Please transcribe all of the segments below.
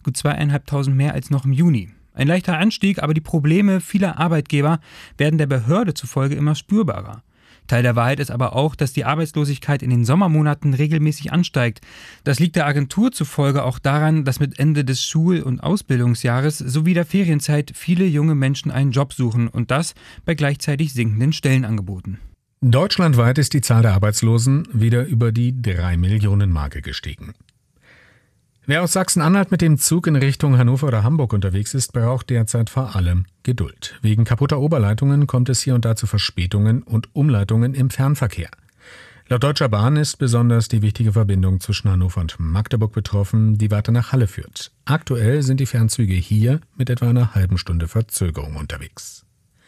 gut 2.500 mehr als noch im Juni. Ein leichter Anstieg, aber die Probleme vieler Arbeitgeber werden der Behörde zufolge immer spürbarer. Teil der Wahrheit ist aber auch, dass die Arbeitslosigkeit in den Sommermonaten regelmäßig ansteigt. Das liegt der Agentur zufolge auch daran, dass mit Ende des Schul- und Ausbildungsjahres sowie der Ferienzeit viele junge Menschen einen Job suchen und das bei gleichzeitig sinkenden Stellenangeboten. Deutschlandweit ist die Zahl der Arbeitslosen wieder über die 3-Millionen-Marke gestiegen. Wer aus Sachsen-Anhalt mit dem Zug in Richtung Hannover oder Hamburg unterwegs ist, braucht derzeit vor allem Geduld. Wegen kaputter Oberleitungen kommt es hier und da zu Verspätungen und Umleitungen im Fernverkehr. Laut Deutscher Bahn ist besonders die wichtige Verbindung zwischen Hannover und Magdeburg betroffen, die weiter nach Halle führt. Aktuell sind die Fernzüge hier mit etwa einer halben Stunde Verzögerung unterwegs.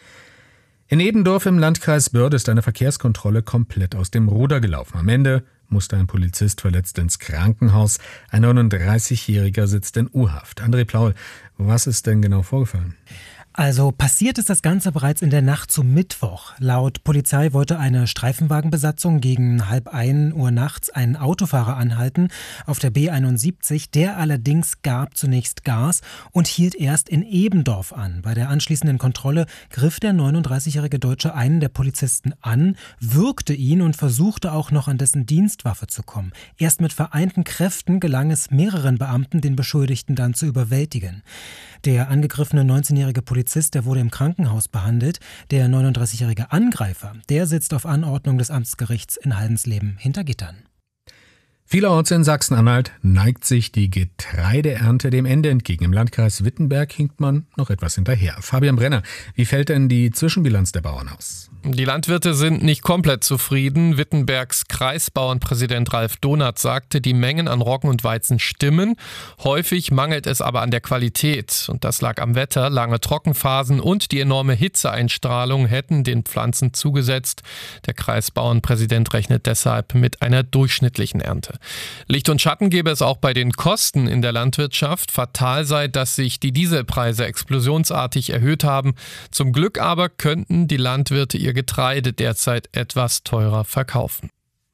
In Ebendorf im Landkreis Börde ist eine Verkehrskontrolle komplett aus dem Ruder gelaufen. Am Ende musste ein Polizist verletzt ins Krankenhaus. Ein 39-Jähriger sitzt in U-Haft. André Plaul, was ist denn genau vorgefallen? Also passiert ist das Ganze bereits in der Nacht zum Mittwoch. Laut Polizei wollte eine Streifenwagenbesatzung gegen 0:30 Uhr nachts einen Autofahrer anhalten auf der B71. Der allerdings gab zunächst Gas und hielt erst in Ebendorf an. Bei der anschließenden Kontrolle griff der 39-jährige Deutsche einen der Polizisten an, würgte ihn und versuchte auch noch an dessen Dienstwaffe zu kommen. Erst mit vereinten Kräften gelang es mehreren Beamten, den Beschuldigten dann zu überwältigen. Der angegriffene 19-jährige Polizist, der wurde im Krankenhaus behandelt. Der 39-jährige Angreifer, der sitzt auf Anordnung des Amtsgerichts in Haldensleben hinter Gittern. Vielerorts in Sachsen-Anhalt neigt sich die Getreideernte dem Ende entgegen. Im Landkreis Wittenberg hinkt man noch etwas hinterher. Fabian Brenner, wie fällt denn die Zwischenbilanz der Bauern aus? Die Landwirte sind nicht komplett zufrieden. Wittenbergs Kreisbauernpräsident Ralf Donath sagte, die Mengen an Roggen und Weizen stimmen. Häufig mangelt es aber an der Qualität. Und das lag am Wetter. Lange Trockenphasen und die enorme Hitzeeinstrahlung hätten den Pflanzen zugesetzt. Der Kreisbauernpräsident rechnet deshalb mit einer durchschnittlichen Ernte. Licht und Schatten gäbe es auch bei den Kosten in der Landwirtschaft. Fatal sei, dass sich die Dieselpreise explosionsartig erhöht haben. Zum Glück aber könnten die Landwirte ihr Getreide derzeit etwas teurer verkaufen.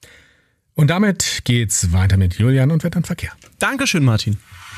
Und damit geht's weiter mit Julian und Wetter und Verkehr. Dankeschön, Martin.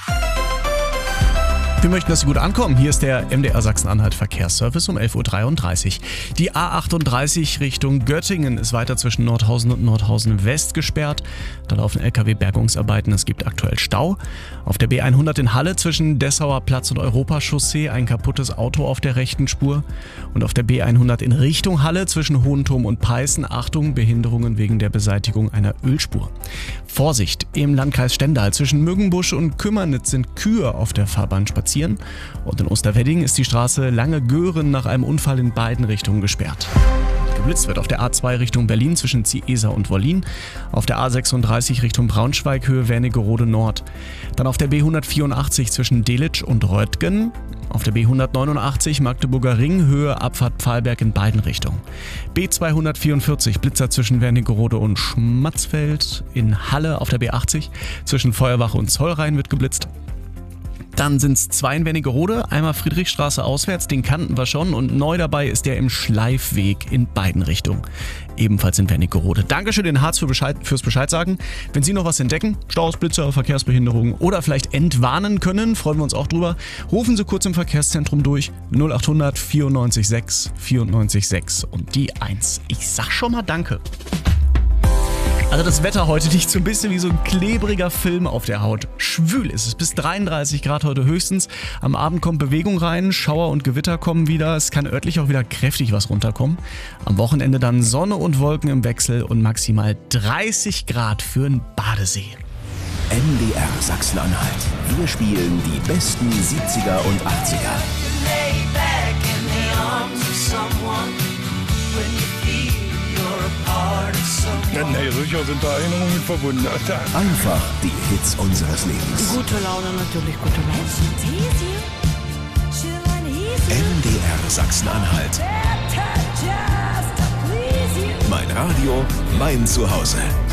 Wir möchten, dass Sie gut ankommen. Hier ist der MDR Sachsen-Anhalt Verkehrsservice um 11.33 Uhr. Die A38 Richtung Göttingen ist weiter zwischen Nordhausen und Nordhausen West gesperrt. Da laufen LKW-Bergungsarbeiten, es gibt aktuell Stau. Auf der B100 in Halle zwischen Dessauer Platz und Europachaussee ein kaputtes Auto auf der rechten Spur. Und auf der B100 in Richtung Halle zwischen Hohenturm und Peißen, Achtung, Behinderungen wegen der Beseitigung einer Ölspur. Vorsicht, im Landkreis Stendal zwischen Mückenbusch und Kümmernitz sind Kühe auf der Fahrbahn spazieren. Und in Osterwedding ist die Straße Lange-Göhren nach einem Unfall in beiden Richtungen gesperrt. Geblitzt wird auf der A2 Richtung Berlin zwischen Ziesa und Wollin, auf der A36 Richtung Braunschweig Höhe Wernigerode Nord, dann auf der B184 zwischen Delitzsch und Röttgen, auf der B189 Magdeburger Ring Höhe Abfahrt Pfahlberg in beiden Richtungen. B244 Blitzer zwischen Wernigerode und Schmatzfeld, in Halle auf der B80 zwischen Feuerwache und Zollrhein wird geblitzt. Dann sind es 2 in Wernigerode, einmal Friedrichstraße auswärts, den kannten wir schon, und neu dabei ist der im Schleifweg in beiden Richtungen, ebenfalls in Wernigerode. Dankeschön den Harz fürs Bescheid sagen. Wenn Sie noch was entdecken, Staus, Blitzer, Verkehrsbehinderungen oder vielleicht entwarnen können, freuen wir uns auch drüber. Rufen Sie kurz im Verkehrszentrum durch, 0800 94 6 94 6 und die 1. Ich sag schon mal Danke. Also das Wetter heute liegt so ein bisschen wie so ein klebriger Film auf der Haut. Schwül ist es, bis 33 Grad heute höchstens. Am Abend kommt Bewegung rein, Schauer und Gewitter kommen wieder. Es kann örtlich auch wieder kräftig was runterkommen. Am Wochenende dann Sonne und Wolken im Wechsel und maximal 30 Grad für einen Badesee. MDR Sachsen-Anhalt. Wir spielen die besten 70er und 80er. Nee, sicher sind da Erinnerungen mit verbunden. Einfach die Hits unseres Lebens. Gute Laune, natürlich gute Laune. MDR Sachsen-Anhalt. Mein Radio, mein Zuhause.